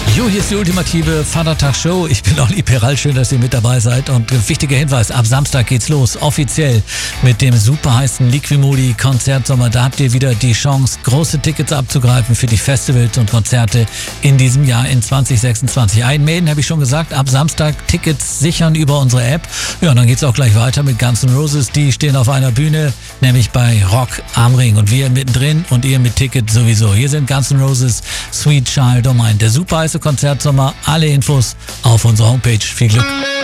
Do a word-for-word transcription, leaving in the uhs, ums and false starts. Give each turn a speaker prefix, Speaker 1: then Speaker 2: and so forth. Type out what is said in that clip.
Speaker 1: Jo, hier ist die ultimative Vatertag-Show. Ich bin Olli Peral, schön, dass ihr mit dabei seid. Und wichtiger Hinweis, ab Samstag geht's los, offiziell mit dem super heißen Liquimoli Konzertsommer. Da habt ihr wieder die Chance, große Tickets abzugreifen für die Festivals und Konzerte in diesem Jahr in zwanzig sechsundzwanzig. Einmelden, habe ich schon gesagt, ab Samstag Tickets sichern über unsere App. Ja, und dann geht's auch gleich weiter mit Guns N' Roses. Die stehen auf einer Bühne, nämlich bei Rock am Ring. Und wir mittendrin und ihr mit Ticket sowieso. Hier sind Guns N' Roses, Sweet Child O' Mine. Der super heiße Konzertsommer. Alle Infos auf unserer Homepage. Viel Glück.